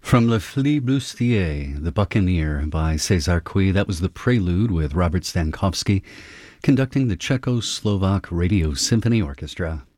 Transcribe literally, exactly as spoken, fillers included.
From Le Flibustier, The Buccaneer by César Cui, that was the prelude with Robert Stankowski conducting the Czechoslovak Radio Symphony Orchestra.